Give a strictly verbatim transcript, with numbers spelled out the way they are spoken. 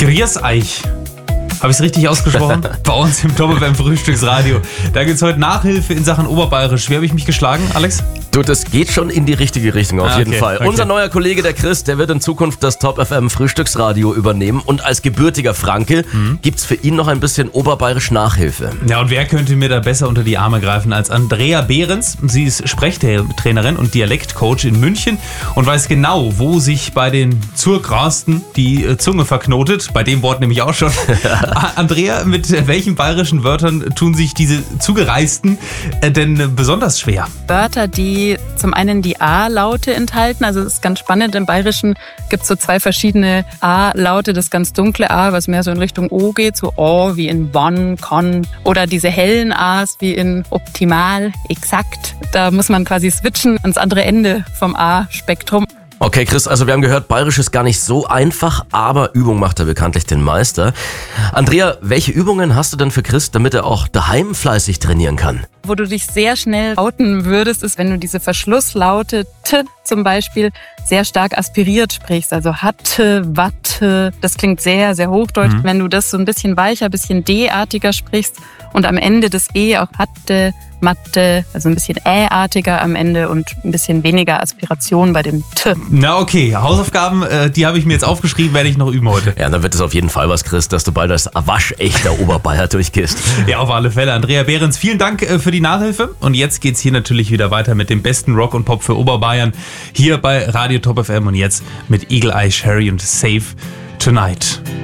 Grüß euch. Habe ich es richtig ausgesprochen? Bei uns im Top F M Frühstücksradio. Da gibt es heute Nachhilfe in Sachen Oberbayerisch. Wie habe ich mich geschlagen, Alex? Du, das geht schon in die richtige Richtung, auf Ah, jeden okay, Fall. okay. Unser neuer Kollege, der Chris, der wird in Zukunft das Top F M Frühstücksradio übernehmen. Und als gebürtiger Franke mhm. gibt's für ihn noch ein bisschen oberbayerisch Nachhilfe. Ja, und wer könnte mir da besser unter die Arme greifen als Andrea Behrens? Sie ist Sprechtrainerin und Dialektcoach in München und weiß genau, wo sich bei den Zurgrasten die Zunge verknotet. Bei dem Wort nämlich auch schon. Andrea, mit welchen bayerischen Wörtern tun sich diese Zugereisten denn besonders schwer? Wörter, die zum einen die A-Laute enthalten. Also es ist ganz spannend, im Bayerischen gibt es so zwei verschiedene A-Laute. Das ganz dunkle A, was mehr so in Richtung O geht, so O wie in wann, kann. Oder diese hellen A's wie in optimal, exakt. Da muss man quasi switchen ans andere Ende vom A-Spektrum. Okay, Chris, also wir haben gehört, Bayerisch ist gar nicht so einfach, aber Übung macht er bekanntlich den Meister. Andrea, welche Übungen hast du denn für Chris, damit er auch daheim fleißig trainieren kann? Wo du dich sehr schnell outen würdest, ist, wenn du diese Verschlusslaute T zum Beispiel sehr stark aspiriert sprichst. Also hatte, watte, das klingt sehr, sehr hochdeutsch. Mhm. Wenn du das so ein bisschen weicher, ein bisschen D-artiger sprichst und am Ende das E auch hatte, Mathe, also ein bisschen Ä-artiger am Ende und ein bisschen weniger Aspiration bei dem T. Na okay, Hausaufgaben, äh, die habe ich mir jetzt aufgeschrieben, werde ich noch üben heute. Ja, dann wird es auf jeden Fall was, Chris, dass du bald als waschechter Oberbayer durchgehst. Ja, auf alle Fälle. Andrea Behrens, vielen Dank äh, für die Nachhilfe. Und jetzt geht's hier natürlich wieder weiter mit dem besten Rock und Pop für Oberbayern. Hier bei Radio Top F M und jetzt mit Eagle Eye Cherry und Save Tonight.